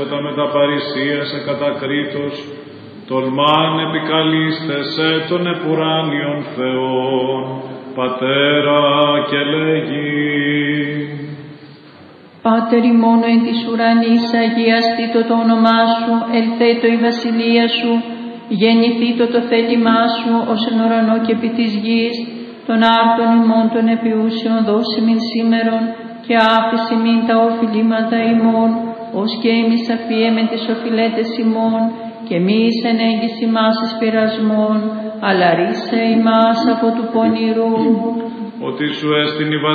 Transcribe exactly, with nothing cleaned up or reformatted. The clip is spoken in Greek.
Τα με τα παρησίασε κατακρίτως, τολμάν επικαλείστεσαι των επουράνιων Θεών, Πατέρα και λέγει. Πάτερ ημών εν της ουρανής, αγιαστήτω το όνομά σου, ελθέτω η βασιλεία σου, γεννηθήτω το θέλημά σου, ως εν ουρανό και επί της γης, των άρτων ημών των επιούσεων δώσιμην σήμερον, και άφηση μην τα οφειλήματα ημών, ως και εμείς αφιέμεν τις οφειλέτες ημών, και μη εις ενέγγις ημάς εις πειρασμών, αλλά ρίσε ημάς από του πονηρού. Ότι σου έστειν η